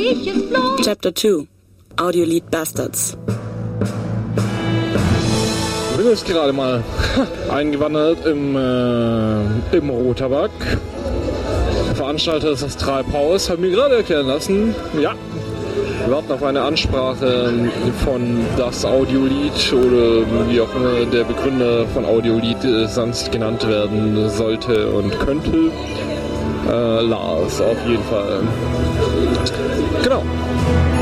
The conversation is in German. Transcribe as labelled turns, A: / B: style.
A: Chapter 2. Audiolied Bastards.
B: Ich bin jetzt gerade mal eingewandert im Rotabak. Der Veranstalter ist das Treibhaus, hat mir gerade erklären lassen, ja, wir warten auf eine Ansprache von das Audiolied oder wie auch immer der Begründer von Audiolied sonst genannt werden sollte und könnte. Lars, auf jeden Fall. Genau.